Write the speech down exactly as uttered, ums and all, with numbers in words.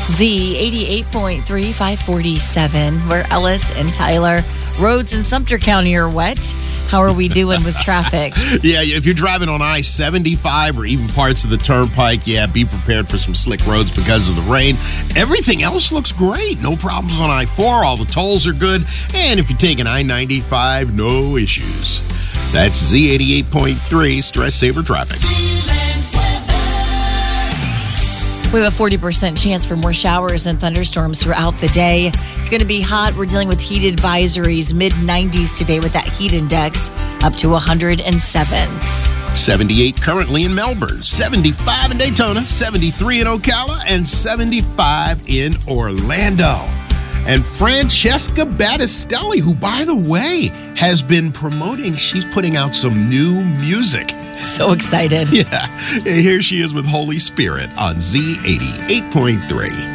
Z eighty-eight point three, five forty-seven. Where Ellis and Tyler, roads in Sumter County are wet. How are we doing with traffic? Yeah, if you're driving on I seventy-five or even parts of the Turnpike, yeah, be prepared for some slick roads because of the rain. Everything else looks great. No problems on I four. All the tolls are good. And if you're taking I ninety-five, no issues. That's Z eighty-eight point three, Stress Saver Traffic. We have a forty percent chance for more showers and thunderstorms throughout the day. It's going to be hot. We're dealing with heat advisories, mid nineties today with that heat index up to one hundred seven. seventy-eight currently in Melbourne, seventy-five in Daytona, seventy-three in Ocala, and seventy-five in Orlando. And Francesca Battistelli, who, by the way, has been promoting, she's putting out some new music. So excited. Yeah. Here she is with Holy Spirit on Z eighty-eight point three.